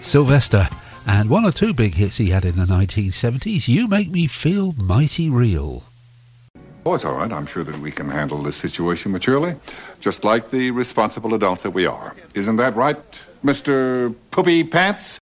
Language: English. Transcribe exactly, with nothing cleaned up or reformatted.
Sylvester, and one or two big hits he had in the nineteen seventies. You Make Me Feel Mighty Real. Oh, it's all right. I'm sure that we can handle this situation maturely, just like the responsible adults that we are. Isn't that right, Mister Poopy Pants?